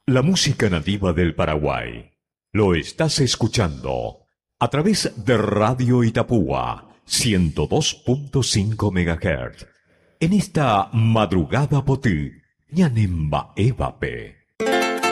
La música nativa del Paraguay. Lo estás escuchando a través de Radio Itapúa 102.5 MHz. En esta madrugada potí, ñanemba evape.